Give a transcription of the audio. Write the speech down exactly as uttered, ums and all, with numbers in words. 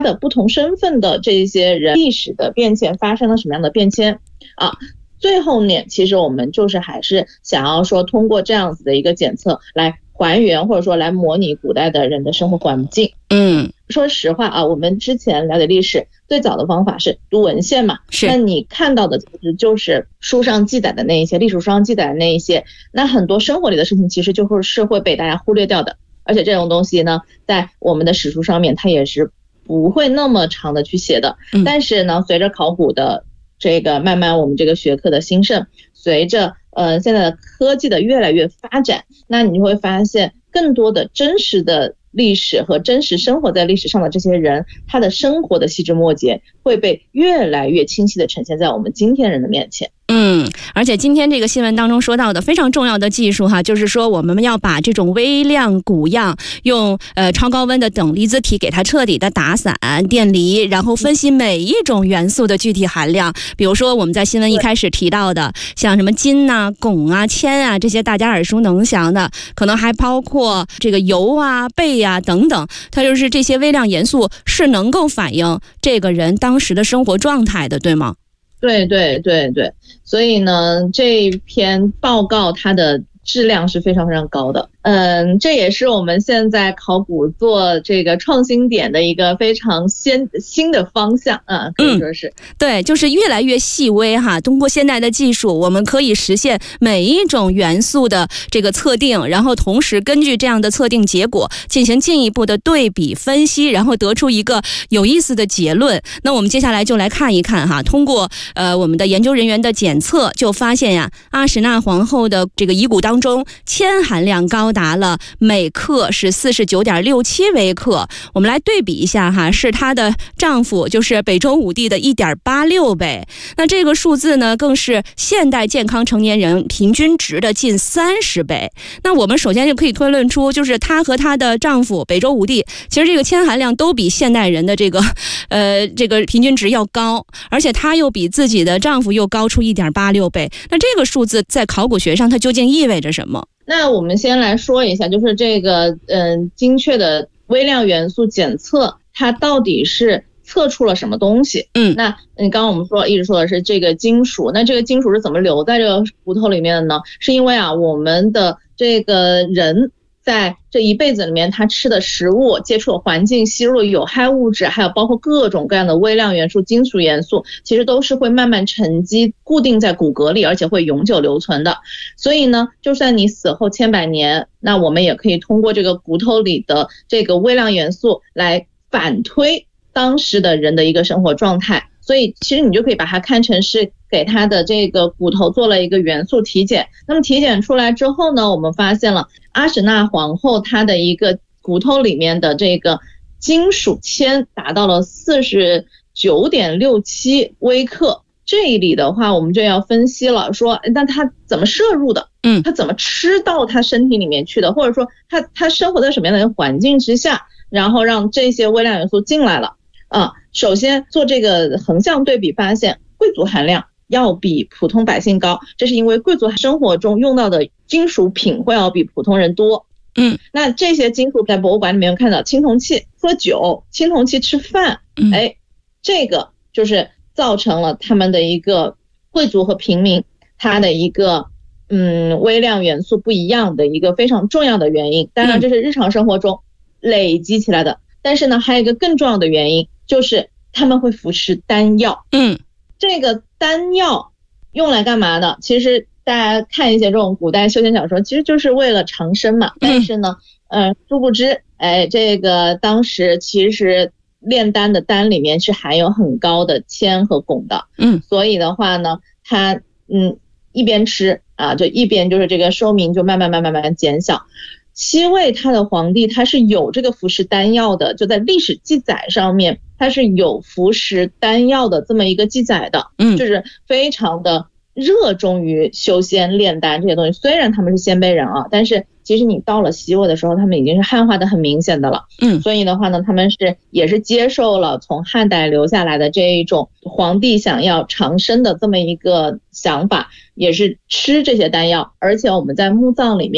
的不同身份的这些人历史的变迁发生了什么样的变迁啊。最后呢，其实我们就是还是想要说通过这样子的一个检测来还原或者说来模拟古代的人的生活环境。 嗯， 说实话啊，我们之前了解历史最早的方法是读文献嘛， 是。 那你看到的其实就是书上记载的那一些，历史书上记载的那一些，那很多生活里的事情其实就会是会被大家忽略掉的。而且这种东西呢，在我们的史书上面它也是不会那么长的去写的。 嗯、 但是呢，随着考古的这个慢慢我们这个学科的兴盛，随着呃现在的科技的越来越发展，那你就会发现更多的真实的历史和真实生活在历史上的这些人，他的生活的细枝末节会被越来越清晰的呈现在我们今天人的面前。 嗯，而且今天这个新闻当中说到的非常重要的技术哈，就是说我们要把这种微量古样用呃超高温的等离子体给它彻底的打散电离，然后分析每一种元素的具体含量。比如说我们在新闻一开始提到的像什么金啊、汞啊、铅啊，这些大家耳熟能详的，可能还包括这个油啊、钡啊等等，它就是这些微量元素是能够反映这个人当时的生活状态的，对吗？ 对对对对，所以呢，这篇报告它的质量是非常非常高的。嗯，这也是我们现在考古做这个创新点的一个非常先新的方向啊，可以说是、嗯、 对，就是越来越细微哈。通过现代的技术，我们可以实现每一种元素的这个测定，然后同时根据这样的测定结果进行进一步的对比分析，然后得出一个有意思的结论。那我们接下来就来看一看哈，通过呃我们的研究人员的检测，就发现呀，阿史那皇后的这个遗骨当中铅含量高达了每克是 四十九点六七 微克。我们来对比一下哈，是她的丈夫就是北周武帝的 一点八六 倍。那这个数字呢，更是现代健康成年人平均值的近三十倍。那我们首先就可以推论出，就是她和她的丈夫北周武帝，其实这个铅含量都比现代人的这个呃这个平均值要高，而且她又比自己的丈夫又高出 一点八六 倍。那这个数字在考古学上它究竟意味着什么？ 那我们先来说一下，就是这个嗯精确的微量元素检测，它到底是测出了什么东西？ 嗯， 那嗯刚刚我们说一直说的是这个金属，那这个金属是怎么留在这个骨头里面的呢？是因为啊我们的这个人在这一辈子里面，他吃的食物、接触的环境、吸入的有害物质，还有包括各种各样的微量元素、金属元素，其实都是会慢慢沉积固定在骨骼里，而且会永久留存的。所以呢，就算你死后千百年，那我们也可以通过这个骨头里的这个微量元素来反推当时的人的一个生活状态。所以其实你就可以把它看成是给他的这个骨头做了一个元素体检。那么体检出来之后呢，我们发现了阿史那皇后她的一个骨头里面的这个金属铅达到了 四十九点六七 微克。这里的话我们就要分析了，说那她怎么摄入的？嗯，她怎么吃到她身体里面去的？或者说她她生活在什么样的一个环境之下，然后让这些微量元素进来了？啊，首先做这个横向对比，发现贵族含量要比普通百姓高，这是因为贵族生活中用到的金属品会要比普通人多。 嗯， 那这些金属在博物馆里面看到青铜器喝酒、青铜器吃饭，哎，这个就是造成了他们的一个贵族和平民他的一个嗯微量元素不一样的一个非常重要的原因。当然这是日常生活中累积起来的，但是呢还有一个更重要的原因，就是他们会服食丹药。 嗯， 这个丹药用来干嘛的？其实大家看一些这种古代修仙小说，其实就是为了长生嘛。但是呢，呃，殊不知，哎，这个当时其实炼丹的丹里面是含有很高的铅和汞的。 嗯， 所以的话呢，它嗯一边吃啊，就一边就是这个寿命就慢慢慢慢慢慢减小。西魏他的皇帝他是有这个服食丹药的，就在历史记载上面他是有服食丹药的这么一个记载的。嗯，就是非常的热衷于修仙炼丹这些东西。虽然他们是鲜卑人啊，但是其实你到了西魏的时候他们已经是汉化的很明显的了。嗯，所以的话呢，他们是也是接受了从汉代留下来的这一种皇帝想要长生的这么一个想法，也是吃这些丹药。而且我们在墓葬里面